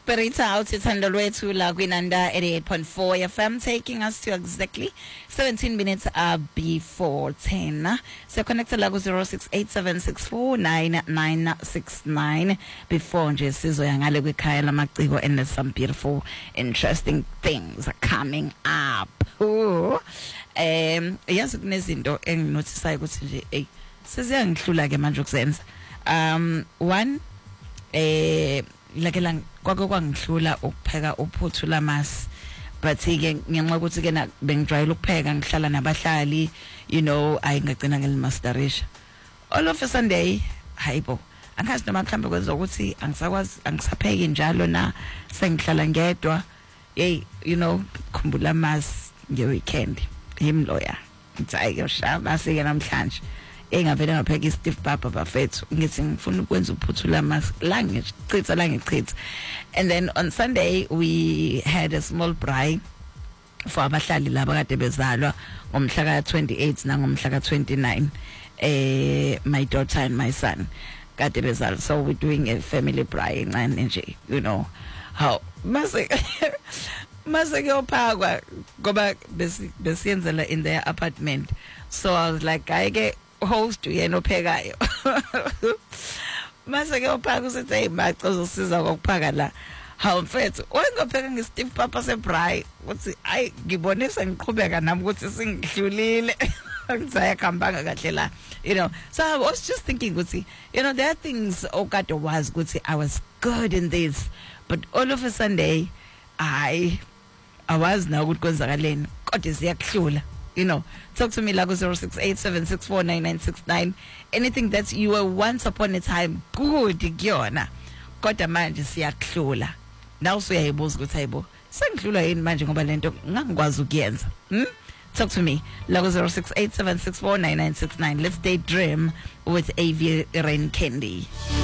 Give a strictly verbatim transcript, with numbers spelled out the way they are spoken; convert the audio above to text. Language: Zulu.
Berita out ithando lwethu la kwinanda eighty-eight point four F M, taking us to exactly seventeen minutes uh, before ten. So connected la ku zero six eight seven six four nine nine six nine before nje sizoya ngale kwikhaya lamaciko, and there's some beautiful interesting things coming up. Ooh. Um yazi kunezinto enginotisayo ukuthi nje hey seziyangihlula ke manje ukuzenza. Um one eh like lang kwake kwangihlula ukupheka uphuthula mas, but ke ngenxa ukuthi ke na bengijwayele ukupheka ngihlala nabahlali, you know, ayingagcina ngelimasterisha. All of a Sunday hayibo angazi noma mhlambe kwenza ukuthi angisakwazi angisapheki njalo na sengihlala ngedwa. Hey, you know, khumbula mas nge weekend him lawyer ngithi yoshaba sike namhlanje engavele ngapheka istiff papa bafethu ngithi ngifuna ukwenza uphuthula mas la ngichitha la ngichitha. And then on Sunday we had a small braai for abahlali laba kade bezalwa ngomhla ka twenty-eight nangomhla ka twenty-nine, eh my daughter and my son kade bezalwa, so we're doing a family braai and nje, you know how mase mase kuyophakwa ngoba besiyenzela in their apartment, so I was like I get host yena ophekayo mase ke ophaka usithi hey macozo usiza ngokuphaka la hawu mfethu wengopheka ngeSteve Papa sebraai uthi ay ngibonisa ngiqhubeka nami ukuthi singidlulile ngizaya khambanga kahle la, you know. So I was just thinking ukuthi, you know, there are things okade was ukuthi I was good in this, but all of a Sunday I I was now ukuthi kwenzakaleni kodwa siyakuhlula. You know, talk to me like zero six eight seven six four nine nine six nine. Anything that you were once upon a time good kuyona kodwa manje siyakuhlula. Now siyayibuza ukuthi hayibo sengihlula yini manje ngoba lento ngangikwazi ukuyenza. Hmm? Talk to me like zero six eight seven six four nine nine six nine. Let's daydream with A V Rain Candy.